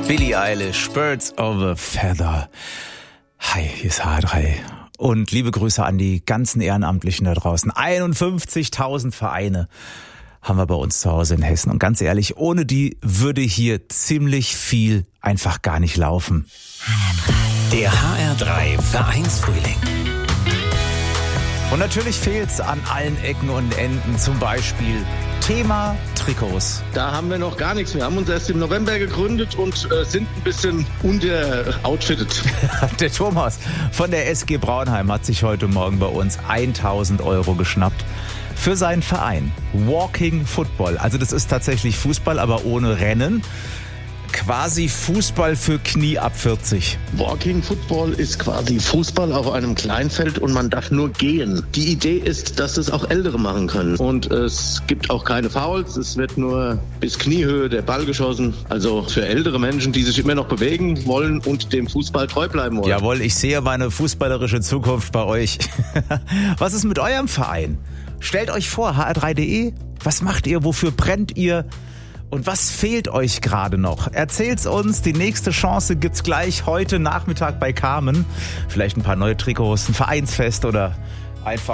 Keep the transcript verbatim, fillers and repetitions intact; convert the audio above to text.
Billie Eilish, Birds of a Feather. Hi, hier ist H drei. Und liebe Grüße an die ganzen Ehrenamtlichen da draußen. einundfünfzigtausend Vereine haben wir bei uns zu Hause in Hessen. Und ganz ehrlich, ohne die würde hier ziemlich viel einfach gar nicht laufen. Der H R drei Vereinsfrühling. Und natürlich fehlt's an allen Ecken und Enden. Zum Beispiel Thema Trikots. Da haben wir noch gar nichts. Wir haben uns erst im November gegründet und äh, sind ein bisschen unteroutfitted. Der Thomas von der S G Braunheim hat sich heute Morgen bei uns tausend Euro geschnappt für seinen Verein. Walking Football. Also das ist tatsächlich Fußball, aber ohne Rennen. Quasi Fußball für Knie ab vierzig. Walking Football ist quasi Fußball auf einem Kleinfeld und man darf nur gehen. Die Idee ist, dass es auch Ältere machen können. Und es gibt auch keine Fouls. Es wird nur bis Kniehöhe der Ball geschossen. Also für ältere Menschen, die sich immer noch bewegen wollen und dem Fußball treu bleiben wollen. Jawohl, ich sehe meine fußballerische Zukunft bei euch. Was ist mit eurem Verein? Stellt euch vor, H R drei punkt de. Was macht ihr? Wofür brennt ihr? Und was fehlt euch gerade noch? Erzählt's uns. Die nächste Chance gibt's gleich heute Nachmittag bei Carmen. Vielleicht ein paar neue Trikots, ein Vereinsfest oder einfach